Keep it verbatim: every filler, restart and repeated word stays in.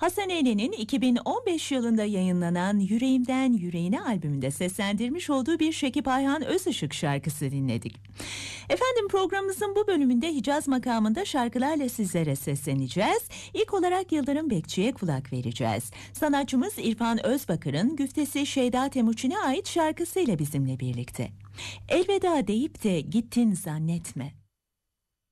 Hasan Eylül'ün iki bin on beş yılında yayınlanan Yüreğimden Yüreğine albümünde seslendirmiş olduğu bir Şekip Ayhan Özışık şarkısı dinledik. Efendim, programımızın bu bölümünde Hicaz makamında şarkılarla sizlere sesleneceğiz. İlk olarak Yıldırım Bekçi'ye kulak vereceğiz. Sanatçımız İrfan Özbakır'ın güftesi Şeyda Temuçin'e ait şarkısıyla bizimle birlikte. Elveda deyip de gittin zannetme.